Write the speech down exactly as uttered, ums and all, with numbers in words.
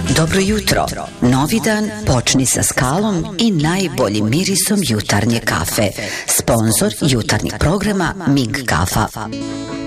Dobro jutro. Novi dan počni sa Skalom i najboljim mirisom jutarnje kafe. Sponzor jutarnjeg programa Mig kafa.